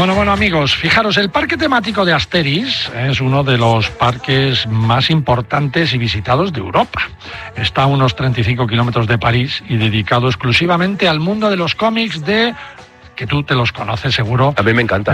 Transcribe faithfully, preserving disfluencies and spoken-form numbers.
Bueno, bueno amigos, fijaros, el parque temático de Asterix es uno de los parques más importantes y visitados de Europa. Está a unos treinta y cinco kilómetros de París y dedicado exclusivamente al mundo de los cómics de... que tú te los conoces seguro. A mí me encanta.